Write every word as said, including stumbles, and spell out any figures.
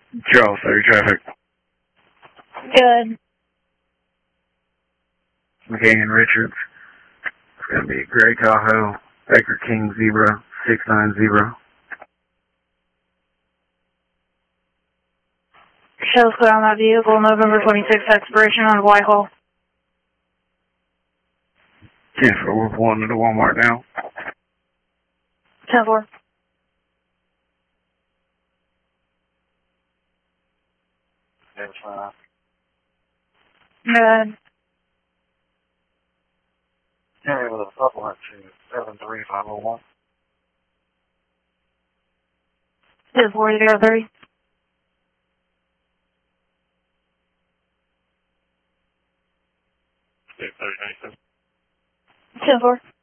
Charles, thirty traffic. Good. McCain and Richards. It's going to be Gray Tahoe, Baker King Zebra, six nine zero. Shell's clear on that vehicle, November twenty-sixth expiration on Whitehall. ten four one to the Walmart now. ten four. That's fine. Good. Carry with a supplement to seven three five oh one. ten four zero three. six thirty ninety-seven. ten four.